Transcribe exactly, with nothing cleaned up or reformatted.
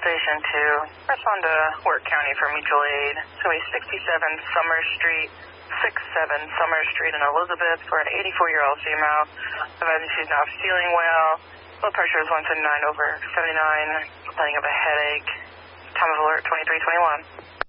Station two. Respond to Work County for mutual aid. So we sixty-seven Summer Street, sixty-seven Summer Street in Elizabeth for an eighty-four-year-old female. Advising she's not feeling well. Blood pressure is one seventy-nine over seventy-nine. Complaining of a headache. Time of alert twenty-three twenty-one.